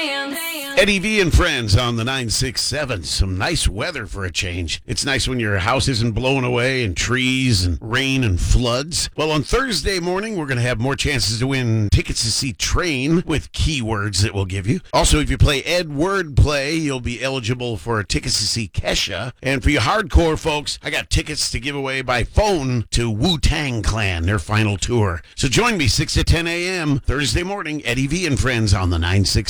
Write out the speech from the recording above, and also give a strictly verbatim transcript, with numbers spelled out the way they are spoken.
Eddie V and friends on the nine six seven. Some nice weather for a change. It's nice when your house isn't blown away and trees and rain and floods. Well, on Thursday morning, we're going to have more chances to win tickets to see Train with keywords that we'll give you. Also, if you play Ed Word Play, you'll be eligible for tickets to see Kesha. And for you hardcore folks, I got tickets to give away by phone to Wu-Tang Clan, their final tour. So join me six to ten a.m. Thursday morning, Eddie V and friends on the nine six seven.